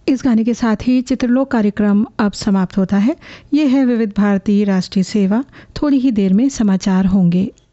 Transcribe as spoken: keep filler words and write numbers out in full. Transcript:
इस गाने के साथ ही चित्रलोक कार्यक्रम अब समाप्त होता है। ये है विविध भारती राष्ट्रीय सेवा। थोड़ी ही देर में समाचार होंगे।